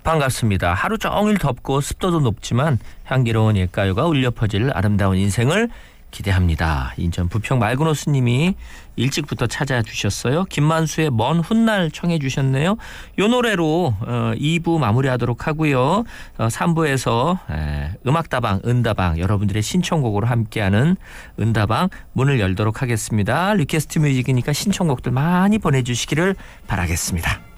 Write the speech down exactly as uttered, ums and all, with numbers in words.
반갑습니다. 하루 종일 덥고 습도도 높지만 향기로운 옛가요가 울려 퍼질 아름다운 인생을 기대합니다. 인천 부평 맑은 호수님이 일찍부터 찾아주셨어요. 김만수의 먼 훗날 청해 주셨네요. 이 노래로 어, 이 부 마무리하도록 하고요. 어, 삼 부에서 에, 음악다방 은다방 여러분들의 신청곡으로 함께하는 은다방 문을 열도록 하겠습니다. 리퀘스트 뮤직이니까 신청곡들 많이 보내주시기를 바라겠습니다.